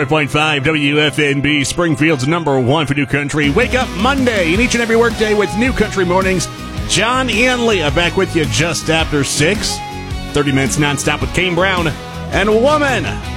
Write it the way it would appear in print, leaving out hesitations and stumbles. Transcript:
5.5 WFNB, Springfield's number one for New Country. Wake up Monday and each and every workday with New Country Mornings. John and Leah back with you just after 6. 30 minutes nonstop with Kane Brown and Woman.